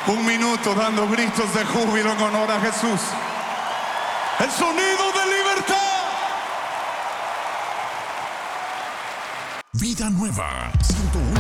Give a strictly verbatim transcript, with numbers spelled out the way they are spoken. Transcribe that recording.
Un minuto dando gritos de júbilo en honor a Jesús. El sonido de libertad. Vida Nueva, ciento uno